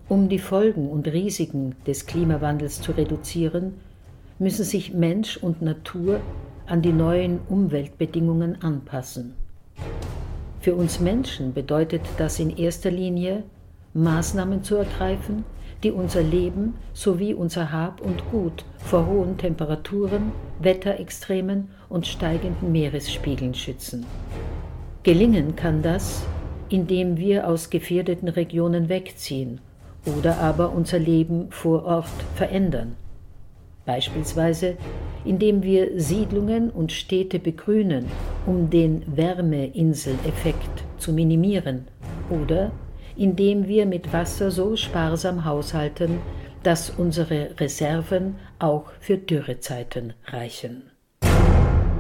Um die Folgen und Risiken des Klimawandels zu reduzieren, müssen sich Mensch und Natur an die neuen Umweltbedingungen anpassen. Für uns Menschen bedeutet das in erster Linie, Maßnahmen zu ergreifen, die unser Leben sowie unser Hab und Gut vor hohen Temperaturen, Wetterextremen und steigenden Meeresspiegeln schützen. Gelingen kann das, indem wir aus gefährdeten Regionen wegziehen oder aber unser Leben vor Ort verändern. Beispielsweise, indem wir Siedlungen und Städte begrünen, um den Wärmeinseleffekt zu minimieren, oder indem wir mit Wasser so sparsam haushalten, dass unsere Reserven auch für Dürrezeiten reichen.